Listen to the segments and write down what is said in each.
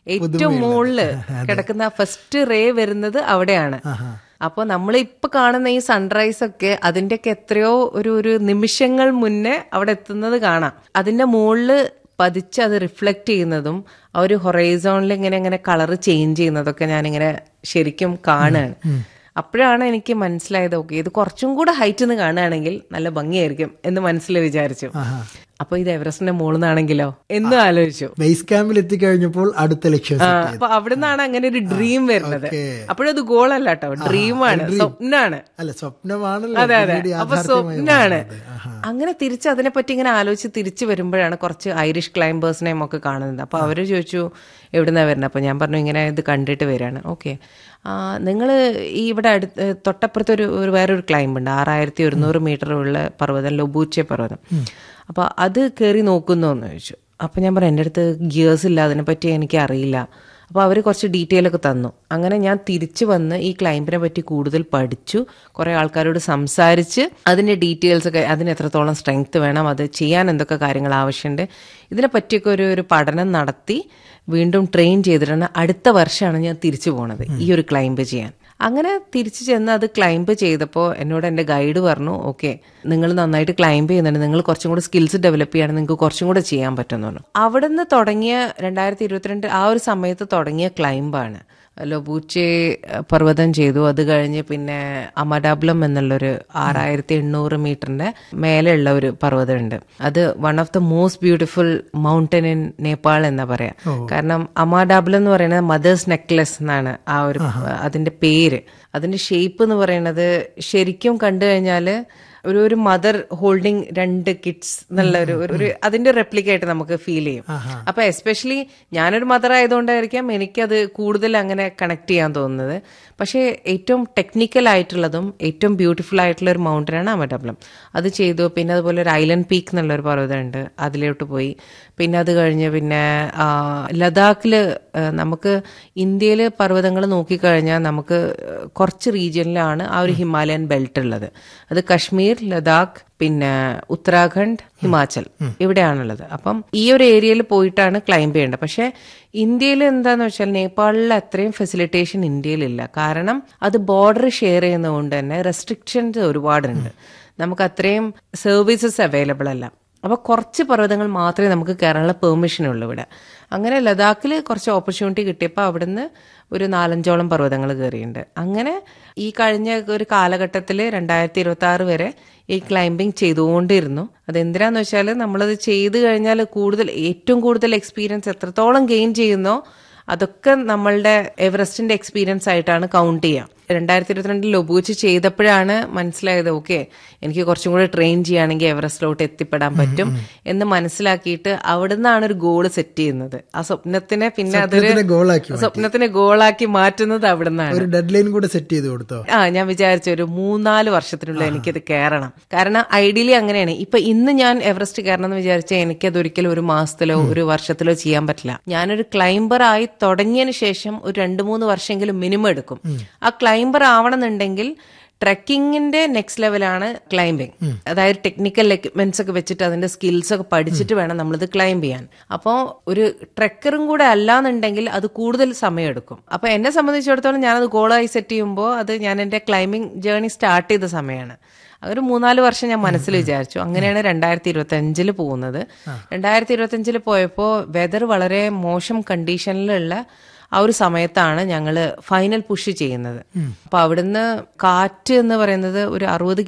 ഏറ്റവും മുകളില് കിടക്കുന്ന ഫസ്റ്റ് റേ വരുന്നത് അവിടെയാണ്. അപ്പൊ നമ്മൾ ഇപ്പൊ കാണുന്ന ഈ സൺറൈസ് ഒക്കെ അതിന്റെയൊക്കെ എത്രയോ ഒരു നിമിഷങ്ങൾ മുന്നേ അവിടെ എത്തുന്നത് കാണാം. അതിന്റെ മുകളില് പതിച്ച് അത് റിഫ്ലക്ട് ചെയ്യുന്നതും ആ ഒരു ഹൊറൈസോണിൽ ഇങ്ങനെ കളർ ചേഞ്ച് ചെയ്യുന്നതൊക്കെ ഞാനിങ്ങനെ ശരിക്കും കാണുകയാണ്. അപ്പോഴാണ് എനിക്ക് മനസ്സിലായത് ഓക്കെ ഇത് കുറച്ചും കൂടെ ഹൈറ്റ് നിന്ന് കാണുകയാണെങ്കിൽ നല്ല ഭംഗിയായിരിക്കും എന്ന് മനസ്സിൽ വിചാരിച്ചു. അപ്പൊ ഇത് എവറസ്റ്റിന്റെ മുകളിൽ നിന്നാണെങ്കിലോ എന്ന് ആലോചിച്ചു. ബേസ് ക്യാമ്പിൽ എത്തിക്കഴിഞ്ഞപ്പോൾ അടുത്ത ലക്ഷ്യം. അപ്പൊ അവിടെ നിന്നാണ് അങ്ങനെ ഒരു ഡ്രീം വരുന്നത്. അപ്പോഴത് ഗോളല്ല കേട്ടോ, ഡ്രീമാണ്, സ്വപ്നാണ്. അല്ല സ്വപ്നമാണല്ലോ. അതെ അതെ, അപ്പൊ സ്വപ്നാണ്. അങ്ങനെ തിരിച്ച് അതിനെപ്പറ്റി ഇങ്ങനെ ആലോചിച്ച് തിരിച്ചു വരുമ്പോഴാണ് കുറച്ച് ഐറിഷ് ക്ലൈംബേഴ്സിനെയും ഒക്കെ കാണുന്നത്. അപ്പൊ അവര് ചോദിച്ചു എവിടുന്നാ വരുന്നത്. അപ്പൊ ഞാൻ പറഞ്ഞു ഇങ്ങനെ ഇത് കണ്ടിട്ട് വരാണ്. ഓക്കെ, നിങ്ങൾ ഈ ഇവിടെ തൊട്ടപ്പുറത്ത് ഒരു വേറൊരു ക്ലൈംബ് ഉണ്ട്, 6100 മീറ്റർ ഉള്ള പർവ്വതം, ലൊബൂച്ചെ പർവ്വതം. അപ്പൊ അത് കയറി നോക്കുന്നോന്ന് ചോദിച്ചു. അപ്പൊ ഞാൻ പറഞ്ഞു എൻ്റെ അടുത്ത് ഗിയേഴ്സ് ഇല്ല, അതിനെപ്പറ്റി എനിക്ക് അറിയില്ല. അപ്പോൾ അവർ കുറച്ച് ഡീറ്റെയിൽ ഒക്കെ തന്നു. അങ്ങനെ ഞാൻ തിരിച്ചു വന്ന് ഈ ക്ലൈംബിനെ പറ്റി കൂടുതൽ പഠിച്ചു, കുറേ ആൾക്കാരോട് സംസാരിച്ച് അതിൻ്റെ ഡീറ്റെയിൽസ് ഒക്കെ, അതിന് എത്രത്തോളം സ്ട്രെങ്ത് വേണം, അത് ചെയ്യാൻ എന്തൊക്കെ കാര്യങ്ങൾ ആവശ്യമുണ്ട്, ഇതിനെ പറ്റിയൊക്കെ ഒരു പഠനം നടത്തി വീണ്ടും ട്രെയിൻ ചെയ്തിട്ടാണ് അടുത്ത വർഷമാണ് ഞാൻ തിരിച്ചു പോണത് ഈ ഒരു ക്ലൈംബ് ചെയ്യാൻ. അങ്ങനെ തിരിച്ചു ചെന്ന് അത് ക്ലൈംബ് ചെയ്തപ്പോൾ എന്നോട് എൻ്റെ ഗൈഡ് പറഞ്ഞു ഓക്കെ നിങ്ങൾ നന്നായിട്ട് ക്ലൈംബ് ചെയ്യുന്നുണ്ട്, നിങ്ങൾ കുറച്ചും കൂടെ സ്കിൽസ് ഡെവലപ്പ് ചെയ്യുകയാണെങ്കിൽ നിങ്ങൾക്ക് കുറച്ചും കൂടെ ചെയ്യാൻ പറ്റുമെന്ന് പറഞ്ഞു. അവിടെ നിന്ന് തുടങ്ങിയ 2022 ആ ഒരു സമയത്ത് തുടങ്ങിയ ക്ലൈംബാണ്. ലൊബൂച്ചെ പർവ്വതം ചെയ്തു. അത് കഴിഞ്ഞ് പിന്നെ അമഡാബ്ലം എന്നുള്ളൊരു 6800 മീറ്ററിന്റെ മേലെയുള്ള ഒരു പർവ്വതമുണ്ട്. അത് one of the most beautiful mountain in Nepal എന്നാ പറയാ. കാരണം അമഡാബ്ലം എന്ന് പറയുന്നത് മദേഴ്സ് നെക്ലസ് എന്നാണ് ആ ഒരു അതിന്റെ പേര്. അതിന്റെ ഷേപ്പ് എന്ന് പറയുന്നത് ശരിക്കും കണ്ടു കഴിഞ്ഞാല് ഒരു മദർ ഹോൾഡിങ് 2 കിഡ്സ് എന്നുള്ള ഒരു അതിന്റെ റെപ്ലിക്ക ആയിട്ട് നമുക്ക് ഫീൽ ചെയ്യും. അപ്പൊ എസ്പെഷ്യലി ഞാനൊരു മദർ ആയതുകൊണ്ടായിരിക്കാം എനിക്കത് കൂടുതൽ അങ്ങനെ കണക്ട് ചെയ്യാൻ തോന്നുന്നത്. പക്ഷേ ഏറ്റവും ടെക്നിക്കൽ ആയിട്ടുള്ളതും ഏറ്റവും ബ്യൂട്ടിഫുൾ ആയിട്ടുള്ള ഒരു മൗണ്ടനാണ് അമഡാബ്ലം. അത് ചെയ്തു. പിന്നെ അതുപോലെ ഒരു ഐലൻഡ് പീക്ക് എന്നുള്ളൊരു പർവ്വതമുണ്ട്, അതിലോട്ട് പോയി. പിന്നെ അത് കഴിഞ്ഞ് പിന്നെ ലഡാക്കില് നമുക്ക് ഇന്ത്യയിലെ പർവ്വതങ്ങൾ നോക്കിക്കഴിഞ്ഞാൽ നമുക്ക് കുറച്ച് റീജിയനിലാണ് ആ ഒരു ഹിമാലയൻ ബെൽറ്റ് ഉള്ളത്. അത് കശ്മീർ, ലഡാക്ക്, പിന്നെ ഉത്തരാഖണ്ഡ്, ഹിമാചൽ ഇവിടെയാണുള്ളത്. അപ്പം ഈ ഒരു ഏരിയയിൽ പോയിട്ടാണ് ക്ലൈംബ് ചെയ്യേണ്ടത്. പക്ഷെ ഇന്ത്യയിൽ എന്താന്ന് വെച്ചാൽ നേപ്പാളിൽ അത്രയും ഫെസിലിറ്റേഷൻ ഇന്ത്യയിലില്ല. കാരണം അത് ബോർഡർ ഷെയർ ചെയ്യുന്നതുകൊണ്ട് തന്നെ റെസ്ട്രിക്ഷൻസ് ഒരുപാടുണ്ട്. നമുക്ക് അത്രയും സർവീസസ് അവൈലബിൾ അല്ല. അപ്പൊ കുറച്ച് പർവ്വതങ്ങൾ മാത്രമേ നമുക്ക് കയറാനുള്ള പെർമിഷൻ ഉള്ളൂ ഇവിടെ. അങ്ങനെ ലഡാക്കിൽ കുറച്ച് ഓപ്പർച്യൂണിറ്റി കിട്ടിയപ്പോൾ അവിടുന്ന് ഒരു 4-5ഓളം പർവ്വതങ്ങൾ കയറിയിട്ടുണ്ട്. അങ്ങനെ ഈ കഴിഞ്ഞ ഒരു കാലഘട്ടത്തിൽ 2026 വരെ ഈ ക്ലൈംബിങ് ചെയ്തുകൊണ്ടിരുന്നു. അതെന്തിനാന്ന് വെച്ചാൽ നമ്മളത് ചെയ്ത് കഴിഞ്ഞാൽ ഏറ്റവും കൂടുതൽ എക്സ്പീരിയൻസ് എത്രത്തോളം ഗെയിൻ ചെയ്യുന്നോ അതൊക്കെ നമ്മളുടെ എവറസ്റ്റിന്റെ എക്സ്പീരിയൻസ് ആയിട്ടാണ് കൗണ്ട് ചെയ്യാം. 2022 ലൊബൂച്ച് ചെയ്തപ്പോഴാണ് മനസ്സിലായത് ഓക്കെ എനിക്ക് കുറച്ചും കൂടെ ട്രെയിൻ ചെയ്യുകയാണെങ്കിൽ എവറസ്റ്റിലോട്ട് എത്തിപ്പെടാൻ പറ്റും എന്ന് മനസ്സിലാക്കിയിട്ട് അവിടുന്നാണ് ഒരു ഗോള് സെറ്റ് ചെയ്യുന്നത്. ആ സ്വപ്നത്തിനെ പിന്നെ അതൊരു സ്വപ്നത്തിനെ ഗോളാക്കി മാറ്റുന്നത് അവിടുന്നാണ്. ഒരു ഡെഡ് ലൈൻ കൂടെ സെറ്റ് ചെയ്ത് കൊടുത്തോ? ഞാൻ വിചാരിച്ചു ഒരു 3-4 വർഷത്തിനുള്ളിൽ എനിക്കിത് കയറണം. കാരണം ഐഡിയലി അങ്ങനെയാണ്. ഇപ്പൊ ഇന്ന് ഞാൻ എവറസ്റ്റ് കയറണം എന്ന് വിചാരിച്ചാൽ എനിക്കതൊരിക്കലും ഒരു മാസത്തിലോ ഒരു വർഷത്തിലോ ചെയ്യാൻ പറ്റില്ല. ഞാനൊരു ക്ലൈംബർ ആയി തുടങ്ങിയതിന് ശേഷം ഒരു 2-3 വർഷമെങ്കിലും മിനിമം എടുക്കും. ആ ക്ലൈംബർ ആവണമെന്നുണ്ടെങ്കിൽ ട്രെക്കിങ്ങിന്റെ നെക്സ്റ്റ് ലെവലാണ് ക്ലൈംബിങ്. അതായത് ടെക്നിക്കൽ എക്യുപ്മെന്റ്സ് ഒക്കെ വെച്ചിട്ട് അതിന്റെ സ്കിൽസ് ഒക്കെ പഠിച്ചിട്ട് വേണം നമ്മളിത് ക്ലൈംബ് ചെയ്യാൻ. അപ്പോൾ ഒരു ട്രെക്കറും കൂടെ അല്ലാന്നുണ്ടെങ്കിൽ അത് കൂടുതൽ സമയം എടുക്കും. അപ്പൊ എന്നെ സംബന്ധിച്ചിടത്തോളം ഞാനത് ഗോളായി സെറ്റ് ചെയ്യുമ്പോൾ അത് ഞാൻ എന്റെ ക്ലൈംബിംഗ് ജേർണി സ്റ്റാർട്ട് ചെയ്ത സമയമാണ്. ഒരു 3-4 വർഷം ഞാൻ മനസ്സിൽ വിചാരിച്ചു. അങ്ങനെയാണ് 2025 പോകുന്നത്. 2025 പോയപ്പോൾ വെതർ വളരെ മോശം കണ്ടീഷനിലുള്ള ആ ഒരു സമയത്താണ് ഞങ്ങള് ഫൈനൽ പുഷ് ചെയ്യുന്നത്. അപ്പൊ അവിടുന്ന് കാറ്റ് എന്ന് പറയുന്നത് ഒരു 60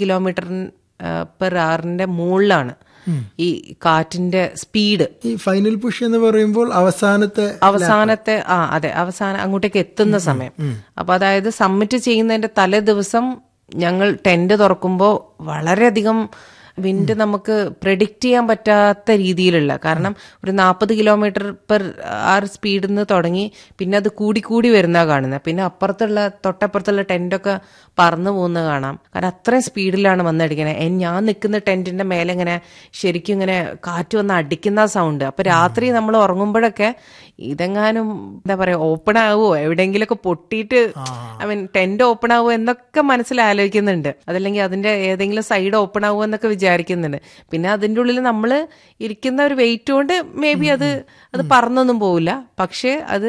km/h മുകളിലാണ് ഈ കാറ്റിന്റെ സ്പീഡ്. ഈ ഫൈനൽ പുഷ് എന്ന് പറയുമ്പോൾ അവസാനത്തെ അതെ അവസാനം അങ്ങോട്ടേക്ക് എത്തുന്ന സമയം. അപ്പൊ അതായത് സബ്മിറ്റ് ചെയ്യുന്നതിന്റെ തലേ ദിവസം ഞങ്ങൾ ടെന്റ് തുറക്കുമ്പോൾ വളരെയധികം വിൻഡ് നമുക്ക് പ്രെഡിക്റ്റ് ചെയ്യാൻ പറ്റാത്ത രീതിയിലുള്ള, കാരണം ഒരു 40 km/h സ്പീഡിൽ നിന്ന് തുടങ്ങി പിന്നെ അത് കൂടി വരുന്ന കാണുന്നത്. പിന്നെ തൊട്ടപ്പുറത്തുള്ള ടെന്റൊക്കെ പറന്നു പോകുന്നത് കാണാം. കാരണം അത്രയും സ്പീഡിലാണ് വന്നടിക്കണേ. ഞാൻ നിൽക്കുന്ന ടെന്റിന്റെ മേലെ ഇങ്ങനെ ശരിക്കും ഇങ്ങനെ കാറ്റ് വന്ന് അടിക്കുന്ന സൗണ്ട്. അപ്പൊ രാത്രി നമ്മൾ ഉറങ്ങുമ്പോഴൊക്കെ ഇതെങ്ങാനും എന്താ പറയാ ഓപ്പൺ ആവുമോ, എവിടെയെങ്കിലുമൊക്കെ പൊട്ടിയിട്ട് ടെന്റ് ഓപ്പൺ ആവുമോ എന്നൊക്കെ മനസ്സിൽ ആലോചിക്കുന്നുണ്ട്. അതല്ലെങ്കിൽ അതിന്റെ ഏതെങ്കിലും സൈഡ് ഓപ്പൺ ആവുമോ എന്നൊക്കെ വിചാരിക്കുന്നുണ്ട്. പിന്നെ അതിൻ്റെ ഉള്ളിൽ നമ്മൾ ഇരിക്കുന്ന ഒരു വെയിറ്റ് കൊണ്ട് മേ ബി അത് പറന്നൊന്നും പോവില്ല. പക്ഷെ അത്